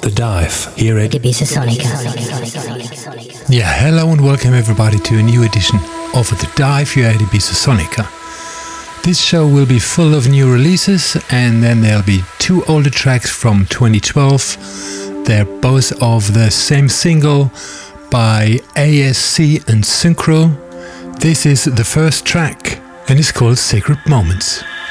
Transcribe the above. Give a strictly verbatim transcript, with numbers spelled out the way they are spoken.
The Dive here at Ibiza Sonica. Yeah, hello and welcome everybody to a new edition of The Dive here at Ibiza Sonica. This show will be full of new releases, and then there'll be two older tracks from twenty twelve. They're both of the same single by A S C and Synchro. This is the first track and it's called Sacred Moments.